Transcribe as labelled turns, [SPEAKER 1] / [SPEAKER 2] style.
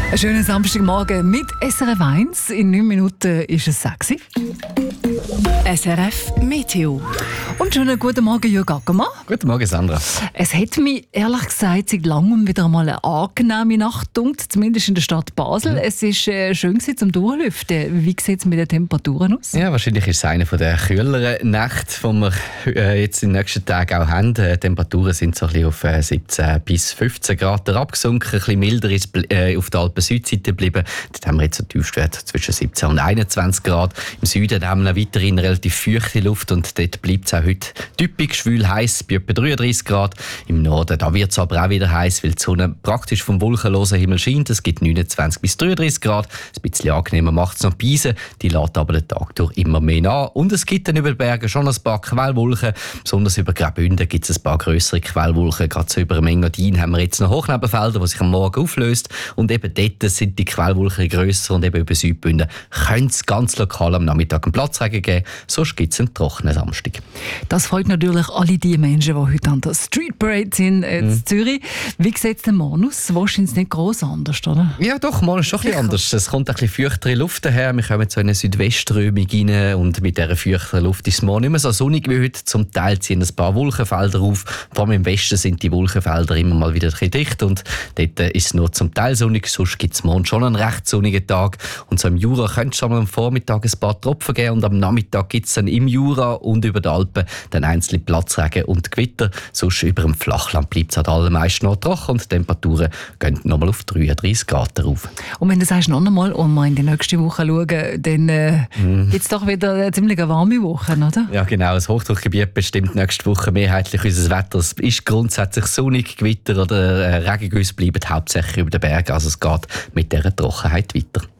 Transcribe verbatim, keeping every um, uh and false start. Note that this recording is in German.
[SPEAKER 1] Einen schönen Samstagmorgen mit S R F eins. In neun Minuten ist es sexy. S R F Meteo. Und schönen guten Morgen, Jürg Ackermann.
[SPEAKER 2] Guten Morgen, Sandra.
[SPEAKER 1] Es hat mich ehrlich gesagt seit langem wieder einmal eine angenehme Nacht gedunkt, zumindest in der Stadt Basel. Mhm. Es war äh, schön zum Durchlüften. Wie sieht es mit den Temperaturen aus?
[SPEAKER 2] Ja, wahrscheinlich ist es eine der kühleren Nächte, die wir äh, jetzt in den nächsten Tagen auch haben. Die Temperaturen sind so ein bisschen auf äh, siebzehn bis fünfzehn Grad abgesunken. Ein bisschen milder ist äh, auf der Alpen-Südseite geblieben. Dort haben wir jetzt einen Tiefstwert zwischen siebzehn und einundzwanzig Grad. Im Süden haben wir weiterhin relativ feuchte Luft und dort bleibt es auch heute typisch schwül heiß bei etwa dreiunddreißig Grad. Im Norden da wird es aber auch wieder heiß, weil die Sonne praktisch vom wolkenlosen Himmel scheint. Es gibt neunundzwanzig bis dreiunddreißig Grad. Ein bisschen angenehmer macht es noch die Beise. Die lässt aber den Tag durch immer mehr nach. Und es gibt dann über den Bergen schon ein paar Quellwolken. Besonders über Graubünden gibt es ein paar grössere Quellwolken. Gerade so über dem Engadin haben wir jetzt noch Hochnebenfelder, die sich am Morgen auflöst. Und eben dort sind die Quellwolken grösser und eben über Südbünden könnte es ganz lokal am Nachmittag einen Platzregen geben. Sonst gibt es einen trockenen Samstag.
[SPEAKER 1] Das freut natürlich alle die Menschen, die heute an der Street Parade sind äh, in mhm. Zürich. Wie sieht es denn morgen aus? Wahrscheinlich nicht gross anders, oder?
[SPEAKER 2] Ja doch, morgen ist schon ein bisschen anders. Es kommt ein bisschen feuchtere Luft daher. Wir kommen zu einer Südwestströmung rein und mit dieser feuchteren Luft ist es morgen nicht mehr so sonnig wie heute. Zum Teil ziehen ein paar Wolkenfelder auf. Vor allem im Westen sind die Wolkenfelder immer mal wieder ein bisschen dicht und dort ist es nur zum Teil sonnig. Sonst gibt es morgen schon einen recht sonnigen Tag. Und so im Jura könnte es schon am Vormittag ein paar Tropfen geben und am Nachmittag gibt es dann im Jura und über die Alpen dann einzelne Platzregen und Gewitter. Sonst über dem Flachland bleibt es halt allermeist noch trocken und die Temperaturen gehen nochmal auf dreiunddreißig Grad rauf.
[SPEAKER 1] Und wenn du sagst noch einmal und wir in die nächste Woche schauen, dann äh, mm. gibt es doch wieder eine ziemlich warme Woche, oder?
[SPEAKER 2] Ja genau, das Hochdruckgebiet bestimmt nächste Woche mehrheitlich unser Wetter. Es ist grundsätzlich sonnig, Gewitter oder äh, Regengüsse bleiben hauptsächlich über den Bergen. Also es geht mit dieser Trockenheit weiter.